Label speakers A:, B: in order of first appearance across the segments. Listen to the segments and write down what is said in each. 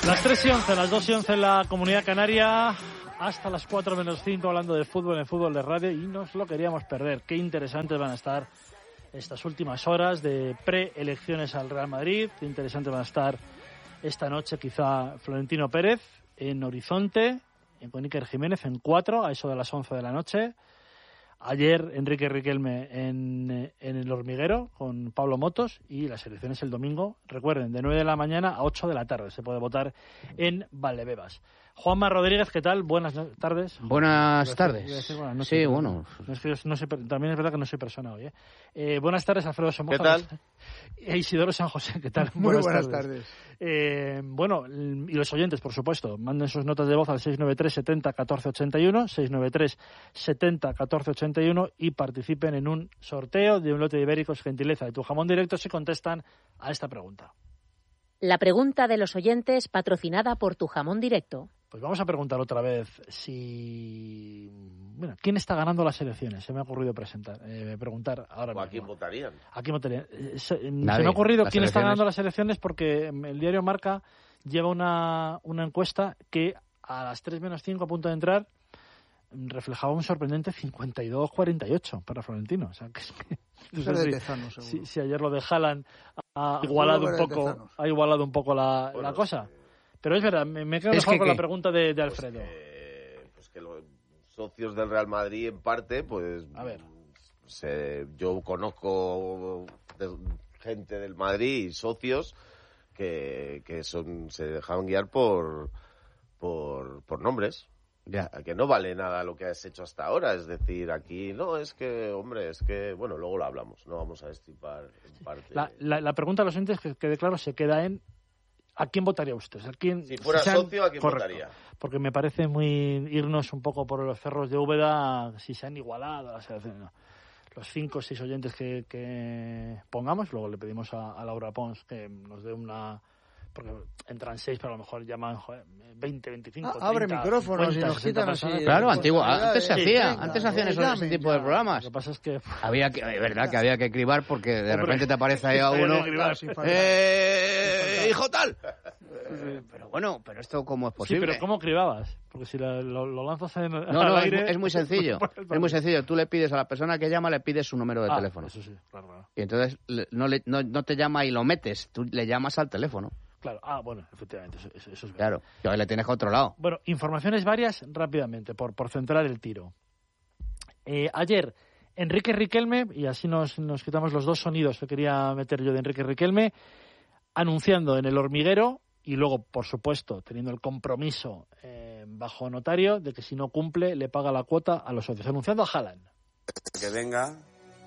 A: Las 3:11, las 2:11 en la Comunidad Canaria, hasta las 4 menos 5 hablando de fútbol en Fútbol de Radio, y nos lo queríamos perder. Qué interesantes van a estar estas últimas horas de preelecciones al Real Madrid, qué interesantes van a estar esta noche quizá Florentino Pérez en Horizonte, con Iker Jiménez en 4, a eso de las 11 de la noche. Ayer Enrique Riquelme en El Hormiguero con Pablo Motos, y las elecciones el domingo, recuerden, de 9 de la mañana a 8 de la tarde. Se puede votar en Valdebebas. Juanma Rodríguez, ¿qué tal? Buenas tardes.
B: Buenas tardes. Sí, bueno.
A: También es verdad que no soy persona hoy. Buenas tardes, Alfredo Somoza.
C: ¿Qué tal?
A: Isidoro San José, ¿qué tal?
D: Muy buenas tardes.
A: Bueno, y los oyentes, por supuesto, manden sus notas de voz al 693 70 14 81, 693 70 14 81, y participen en un sorteo de un lote de ibéricos gentileza de Tu Jamón Directo si contestan a esta pregunta.
E: La pregunta de los oyentes, patrocinada por Tu Jamón Directo.
A: Pues vamos a preguntar otra vez ¿quién está ganando las elecciones? Se me ha ocurrido preguntar ahora mismo.
C: ¿A quién votarían?
A: ¿A quién votarían? Se me ha ocurrido quién está ganando las elecciones porque el diario Marca lleva una encuesta que a las 3 menos 5, a punto de entrar, reflejaba un sorprendente 52-48 para Florentino. O sea, que es que si ayer lo de Haaland ha igualado un poco la cosa. Pero es verdad, me quedo mejor con la pregunta de Alfredo.
C: Pues que los socios del Real Madrid, en parte, pues...
A: A ver.
C: Yo conozco gente del Madrid y socios que se dejaban guiar por nombres.
B: Ya.
C: Que no vale nada lo que has hecho hasta ahora. Es decir, aquí, bueno, luego lo hablamos. No vamos a destripar en parte.
A: La pregunta de los oyentes, que quede claro, se queda en ¿a quién votaría usted?
C: Si fuera socio, ¿a quién votaría?
A: Porque me parece muy irnos un poco por los cerros de Úbeda si se han igualado las elecciones. No. Los 5 o 6 oyentes que pongamos, luego le pedimos a Laura Pons que nos dé una... Porque entran 6, pero a lo mejor llaman 20, 25, 30,
D: abre micrófonos
A: 50,
D: y nos quitan así.
B: Claro, antes hacían ese tipo de programas.
A: Lo que pasa es que...
B: Es verdad que había que cribar porque de repente te aparece ahí a uno... ¡Hijo tal! Pero esto ¿cómo es posible?
A: Sí, pero ¿cómo cribabas? Porque si lo lanzas al aire...
B: Es muy sencillo. Es muy sencillo. Tú le pides a la persona que llama, le pides su número de teléfono.
A: Eso sí, claro.
B: Y entonces no te llama y lo metes, tú le llamas al teléfono.
A: Claro, bueno, efectivamente, eso es verdad.
B: Claro, y ahí le tienes controlado.
A: Bueno, informaciones varias rápidamente, por centrar el tiro. Ayer, Enrique Riquelme, y así nos quitamos los dos sonidos que quería meter yo de Enrique Riquelme, anunciando en El Hormiguero, y luego, por supuesto, teniendo el compromiso bajo notario de que si no cumple, le paga la cuota a los socios, anunciando a Haaland.
F: Que venga.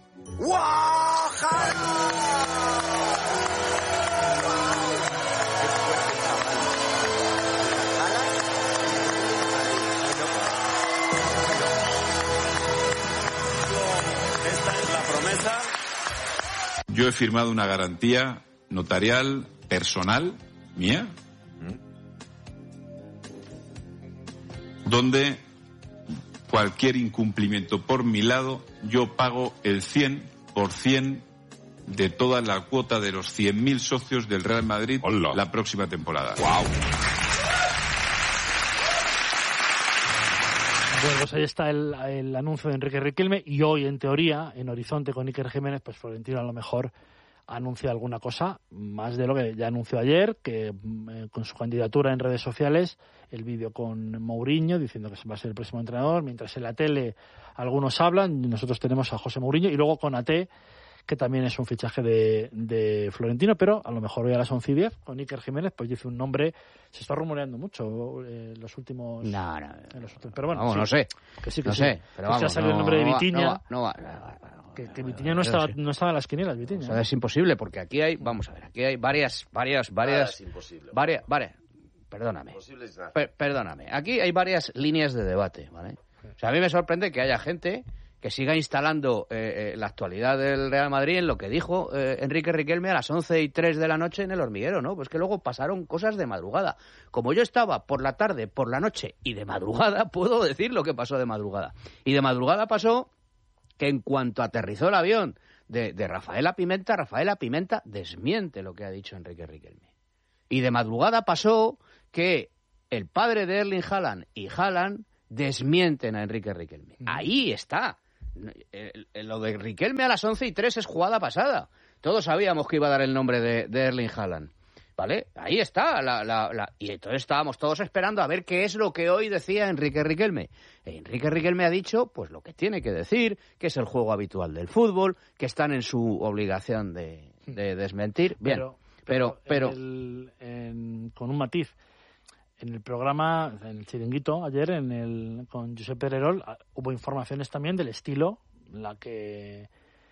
G: Yo he firmado una garantía notarial personal mía, donde cualquier incumplimiento por mi lado, yo pago el 100% de toda la cuota de los 100.000 socios del Real Madrid la próxima temporada. ¡Wow!
A: Bueno, pues ahí está el anuncio de Enrique Riquelme, y hoy, en teoría, en Horizonte con Iker Jiménez, pues Florentino a lo mejor anuncia alguna cosa, más de lo que ya anunció ayer, que con su candidatura en redes sociales, el vídeo con Mourinho diciendo que va a ser el próximo entrenador, mientras en la tele algunos hablan, nosotros tenemos a José Mourinho, y luego con AT, que también es un fichaje de Florentino, pero a lo mejor hoy a las 11:10 con Iker Jiménez pues dice un nombre, se está rumoreando mucho los últimos... pero bueno,
B: no sé.
A: Que sí,
B: no sé, pero vamos,
A: ha salido el nombre de Vitinha.
B: Que
A: Vitinha no estaba en las quinielas, Vitinha.
B: O sea, es imposible, porque aquí hay varias... Perdóname. Aquí hay varias líneas de debate, ¿vale? O sea, a mí me sorprende que haya gente que siga instalando la actualidad del Real Madrid en lo que dijo Enrique Riquelme a las 11:03 de la noche en El Hormiguero, ¿no? Pues que luego pasaron cosas de madrugada. Como yo estaba por la tarde, por la noche y de madrugada, puedo decir lo que pasó de madrugada. Y de madrugada pasó que en cuanto aterrizó el avión de Rafaela Pimenta desmiente lo que ha dicho Enrique Riquelme. Y de madrugada pasó que el padre de Erling Haaland y Haaland desmienten a Enrique Riquelme. Ahí está. Lo de Riquelme a las 11:03 es jugada pasada. Todos sabíamos que iba a dar el nombre de Erling Haaland. ¿Vale? Ahí está. Y entonces estábamos todos esperando a ver qué es lo que hoy decía Enrique Riquelme. Enrique Riquelme ha dicho pues lo que tiene que decir, que es el juego habitual del fútbol, que están en su obligación de desmentir. Bien, pero
A: con un matiz. En el programa, en el Chiringuito, ayer, con Josep Pedrerol, hubo informaciones también del estilo, lo que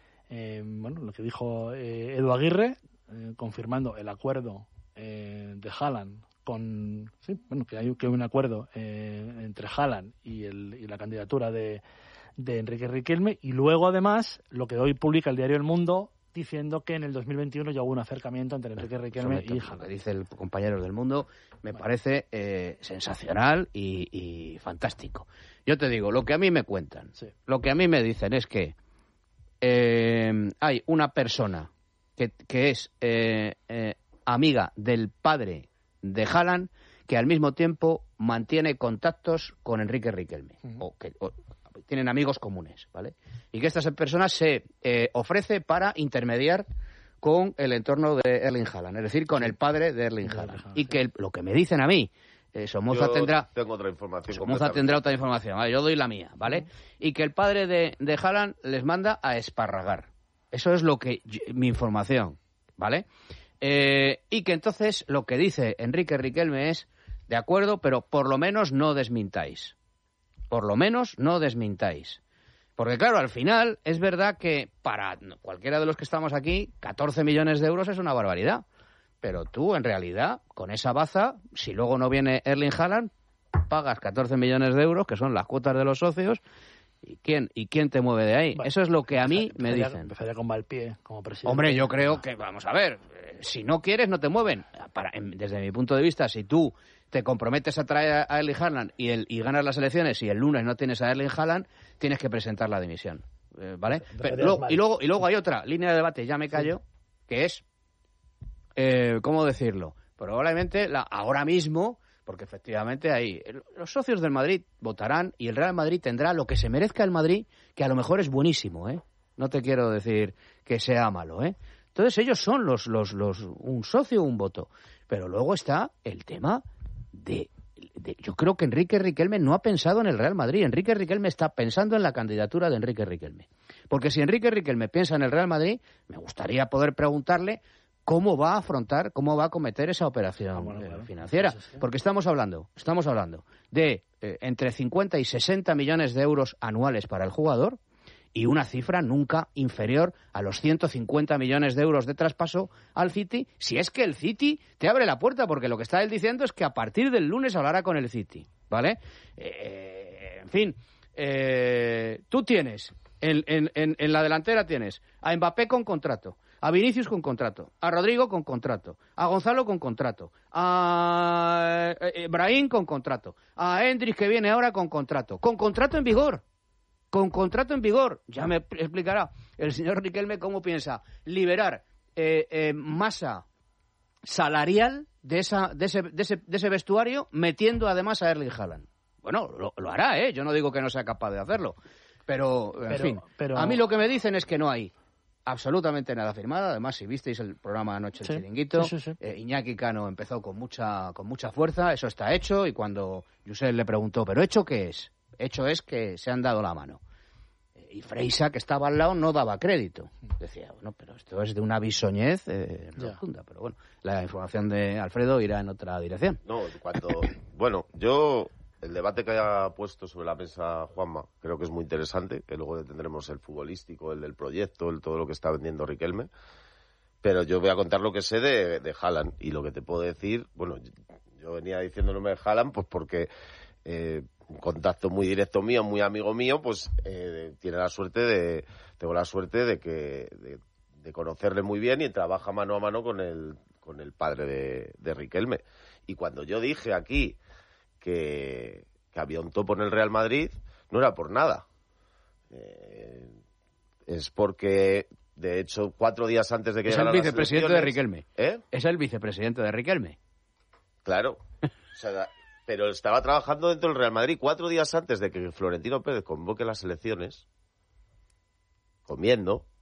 A: dijo Edu Aguirre, confirmando el acuerdo de Haaland que hay un acuerdo entre Haaland y la candidatura de Enrique Riquelme, y luego además lo que hoy publica el diario El Mundo, diciendo que en el 2021 ya hubo un acercamiento entre Enrique Riquelme y Haaland.
B: Lo que dice el compañero del Mundo me parece sensacional y fantástico. Yo te digo, lo que a mí me cuentan, lo que a mí me dicen es que hay una persona que es amiga del padre de Haaland, que al mismo tiempo mantiene contactos con Enrique Riquelme, o tienen amigos comunes, ¿vale? Y que esta persona se ofrece para intermediar con el entorno de Erling Haaland, es decir, con el padre de Erling Haaland. Y que lo que me dicen a mí, Somoza tendrá...
C: tengo otra información.
B: Somoza tendrá otra información, ¿vale? Yo doy la mía, ¿vale? Y que el padre de Haaland les manda a esparragar. Eso es mi información, ¿vale? Y que entonces lo que dice Enrique Riquelme es, de acuerdo, pero por lo menos no desmintáis. Por lo menos no desmintáis. Porque claro, al final es verdad que para cualquiera de los que estamos aquí, 14 millones de euros es una barbaridad. Pero tú, en realidad, con esa baza, si luego no viene Erling Haaland, pagas 14 millones de euros, que son las cuotas de los socios. ¿Y quién te mueve de ahí? Bueno, eso es lo que a mí me dicen.
A: Empezaría con Valpie como presidente.
B: Hombre, yo creo que, vamos a ver, si no quieres, no te mueven. Desde mi punto de vista, si tú te comprometes a traer a Erling Haaland y ganas las elecciones y el lunes no tienes a Erling Haaland, tienes que presentar la dimisión, ¿vale? Y luego hay otra línea de debate, ya me callo, que es, ¿cómo decirlo? Probablemente ahora mismo, porque efectivamente los socios del Madrid votarán y el Real Madrid tendrá lo que se merezca el Madrid, que a lo mejor es buenísimo, ¿eh? No te quiero decir que sea malo, ¿eh? Entonces ellos son un socio, un voto. Pero luego está el tema yo creo que Enrique Riquelme no ha pensado en el Real Madrid. Enrique Riquelme está pensando en la candidatura de Enrique Riquelme. Porque si Enrique Riquelme piensa en el Real Madrid, me gustaría poder preguntarle cómo va a cometer esa operación financiera. Porque estamos hablando de entre 50 y 60 millones de euros anuales para el jugador y una cifra nunca inferior a los 150 millones de euros de traspaso al City, si es que el City te abre la puerta, porque lo que está él diciendo es que a partir del lunes hablará con el City, ¿vale? En fin, tú tienes, en la delantera tienes a Mbappé con contrato, a Vinicius con contrato, a Rodrigo con contrato, a Gonzalo con contrato, a Brahim con contrato, a Endrick que viene ahora con contrato en vigor. Con contrato en vigor, ya me explicará el señor Riquelme cómo piensa liberar masa salarial de ese vestuario, metiendo además a Erling Haaland. Bueno, lo hará, ¿eh? Yo no digo que no sea capaz de hacerlo, pero en fin, a mí lo que me dicen es que no hay absolutamente nada firmado. Además, si visteis el programa anoche, el Chiringuito, Iñaki Cano empezó con mucha fuerza, eso está hecho, y cuando Josep le preguntó, ¿pero hecho qué es? Hecho es que se han dado la mano. Y Freisa, que estaba al lado, no daba crédito. Decía, bueno, pero esto es de una bisoñez rotunda. Pero bueno, la información de Alfredo irá en otra dirección.
C: No, el debate que haya puesto sobre la mesa Juanma, creo que es muy interesante, que luego tendremos el futbolístico, el del proyecto, todo lo que está vendiendo Riquelme. Pero yo voy a contar lo que sé de Haaland. Y lo que te puedo decir, bueno, yo venía diciendo el nombre de Haaland, pues porque... un contacto muy directo mío, muy amigo mío, pues tengo la suerte de conocerle muy bien, y trabaja mano a mano con el padre de Riquelme. Y cuando yo dije aquí que había un topo en el Real Madrid, no era por nada. Es porque, de hecho, 4 días antes de que llegara las elecciones...
B: Es el vicepresidente de Riquelme. ¿Eh? Es el vicepresidente de Riquelme.
C: Claro. O sea, pero estaba trabajando dentro del Real Madrid 4 días antes de que Florentino Pérez convoque las elecciones, comiendo,